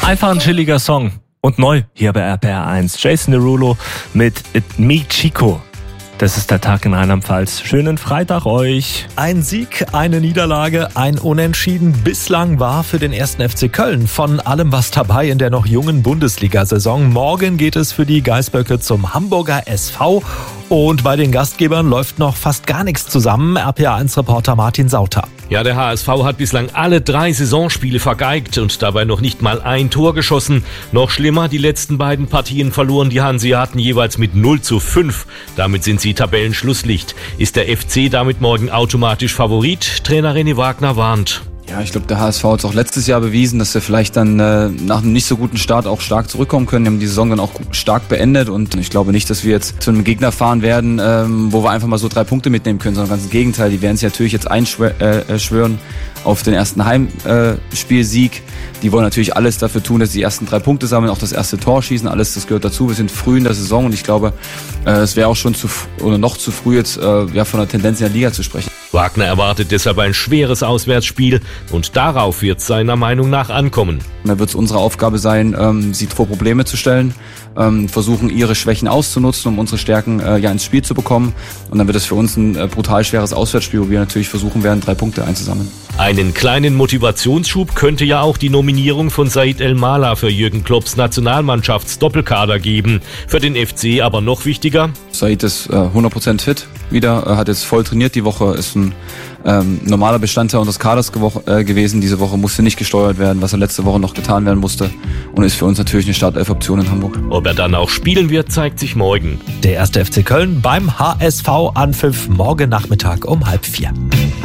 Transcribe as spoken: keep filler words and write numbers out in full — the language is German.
Einfach ein chilliger Song. Und neu hier bei R P R eins. Jason Derulo mit It Me Chico. Das ist der Tag in Rheinland-Pfalz. Schönen Freitag euch. Ein Sieg, eine Niederlage, ein Unentschieden. Bislang war für den ersten F C Köln von allem was dabei in der noch jungen Bundesliga-Saison. Morgen geht es für die Geißböcke zum Hamburger S V. Und bei den Gastgebern läuft noch fast gar nichts zusammen. R P R eins Reporter Martin Sauter. Ja, der H S V hat bislang alle drei Saisonspiele vergeigt und dabei noch nicht mal ein Tor geschossen. Noch schlimmer, die letzten beiden Partien verloren die Hanseaten jeweils mit null zu fünf. Damit sind sie Tabellenschlusslicht. Ist der F C damit morgen automatisch Favorit? Trainer René Wagner warnt. Ja, ich glaube, der H S V hat es auch letztes Jahr bewiesen, dass wir vielleicht dann äh, nach einem nicht so guten Start auch stark zurückkommen können. Wir haben die Saison dann auch stark beendet und ich glaube nicht, dass wir jetzt zu einem Gegner fahren werden, ähm, wo wir einfach mal so drei Punkte mitnehmen können, sondern ganz im Gegenteil. Die werden sich natürlich jetzt einschwören auf den ersten Heimspielsieg. Äh, die wollen natürlich alles dafür tun, dass sie die ersten drei Punkte sammeln, auch das erste Tor schießen. Alles, das gehört dazu. Wir sind früh in der Saison und ich glaube, äh, es wäre auch schon zu oder noch zu früh jetzt äh, ja, von der Tendenz in der Liga zu sprechen. Wagner erwartet deshalb ein schweres Auswärtsspiel und darauf wird es seiner Meinung nach ankommen. Da wird es unsere Aufgabe sein, ähm, sie vor Probleme zu stellen, ähm, versuchen ihre Schwächen auszunutzen, um unsere Stärken äh, ja ins Spiel zu bekommen. Und dann wird es für uns ein äh, brutal schweres Auswärtsspiel, wo wir natürlich versuchen werden, drei Punkte einzusammeln. Einen kleinen Motivationsschub könnte ja auch die Nominierung von Said El-Mala für Jürgen Klopps Nationalmannschafts-Doppelkader geben. Für den F C aber noch wichtiger: Said ist äh, hundert Prozent fit wieder, äh, hat jetzt voll trainiert die Woche, ist ein ähm, normaler Bestandteil unseres Kaders gewo- äh, gewesen. Diese Woche musste nicht gesteuert werden, was er letzte Woche noch getan werden musste, und ist für uns natürlich eine Startelf-Option in Hamburg. Ob er dann auch spielen wird, zeigt sich morgen. Der erste F C Köln beim H S V Anpfiff morgen Nachmittag um halb vier.